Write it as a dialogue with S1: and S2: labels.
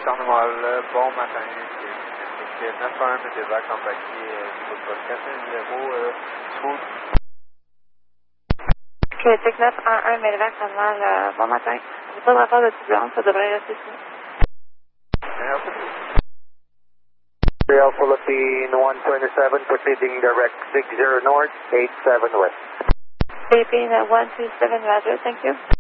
S1: Cornwall, bon matin. C'est 9-1 de débat contacté niveau de vol 410 Swoop.
S2: Québec 911 Mélevac Cornwall, bon matin. J'ai pas de rapport de turbulence, ça devrait rester ici.
S1: Merci.
S3: Alpha Lupine 127 proceeding direct 60 north 87 west.
S2: Philippine 127 Roger, thank you.